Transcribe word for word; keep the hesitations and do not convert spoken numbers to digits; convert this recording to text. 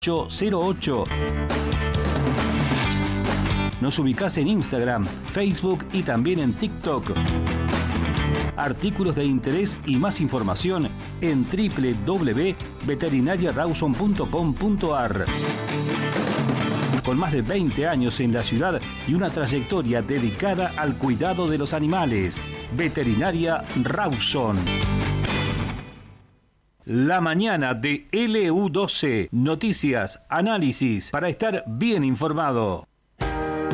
ocho cero ocho. Nos ubicás en Instagram, Facebook y también en TikTok. Artículos de interés y más información en doble u doble u doble u punto veterinaria rawson punto com punto a r. Con más de veinte años en la ciudad y una trayectoria dedicada al cuidado de los animales. Veterinaria Rawson. La mañana de L U doce. Noticias, análisis para estar bien informado.